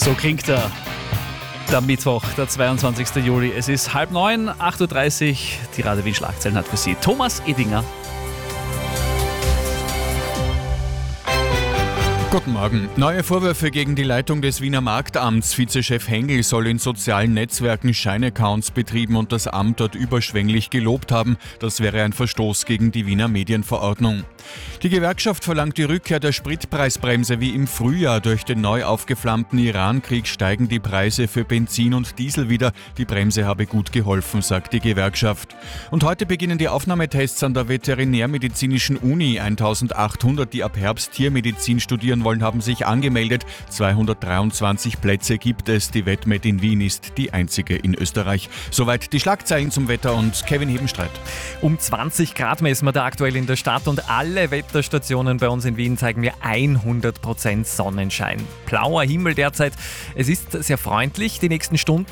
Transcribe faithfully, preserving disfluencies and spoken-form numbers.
So klingt er. Der Mittwoch, der zweiundzwanzigster Juli. Es ist halb neun, acht Uhr dreißig. Die Radio Wien Schlagzeilen hat für Sie Thomas Edinger. Guten Morgen. Neue Vorwürfe gegen die Leitung des Wiener Marktamts. Vizechef Hengel soll in sozialen Netzwerken Scheinaccounts betrieben und das Amt dort überschwänglich gelobt haben. Das wäre ein Verstoß gegen die Wiener Medienverordnung. Die Gewerkschaft verlangt die Rückkehr der Spritpreisbremse wie im Frühjahr. Durch den neu aufgeflammten Iran-Krieg steigen die Preise für Benzin und Diesel wieder. Die Bremse habe gut geholfen, sagt die Gewerkschaft. Und heute beginnen die Aufnahmetests an der Veterinärmedizinischen Uni. eintausendachthundert, die ab Herbst Tiermedizin studieren wollen, haben sich angemeldet. zweihundertdreiundzwanzig Plätze gibt es. Die VetMed in Wien ist die einzige in Österreich. Soweit die Schlagzeilen zum Wetter und Kevin Hebenstreit. Um zwanzig Grad messen wir da aktuell in der Stadt und alle Wetterstationen bei uns in Wien zeigen mir hundert Prozent Sonnenschein. Blauer Himmel derzeit. Es ist sehr freundlich. Die nächsten Stunden